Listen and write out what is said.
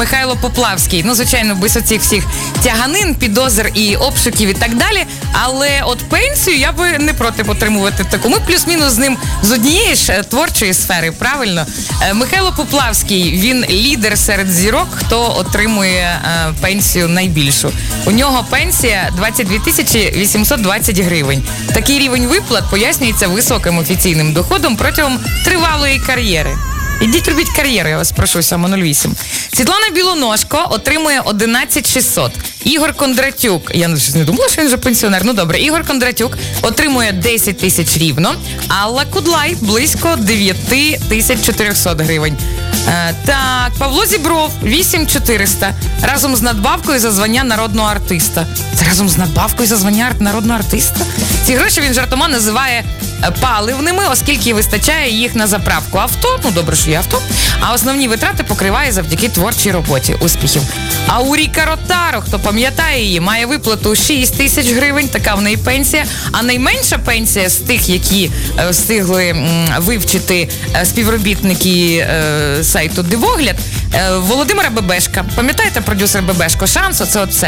Михайло Поплавський. Ну, звичайно, без оцих всіх тяганин, підозр і обшуків і так далі. Але от пенсію я би не проти отримувати таку. Ми плюс-мінус з ним з однієї ж творчої сфери, правильно? Михайло Поплавський, він лідер серед зірок, хто отримує пенсію найбільшу. У нього пенсія 22 820 гривень. Такий рівень виплат пояснюється високим офіційним доходом протягом тривалої кар'єри. Ідіть робіть кар'єру, я вас прошу, 708. Світлана Білоножко отримує 11 600. Ігор Кондратюк, я не думала, що він вже пенсіонер, ну добре, Ігор Кондратюк отримує 10 тисяч рівно, Алла Кудлай близько 9 400 гривень. Так, Павло Зібров 8400 разом з надбавкою за звання народного артиста. Це разом з надбавкою за звання народного артиста? Ці гроші він жартома називає паливними, оскільки вистачає їх на заправку авто, ну добре, що є авто, а основні витрати покриває завдяки творчій роботі. Успіхів. А Уріка Ротаро, хто пам'ятає її, має виплату 6 тисяч гривень, така в неї пенсія, а найменша пенсія з тих, які встигли вивчити співробітники сайту Дивогляд, Володимира Бебешка. Пам'ятаєте продюсер Бебешко? Шанс, оце.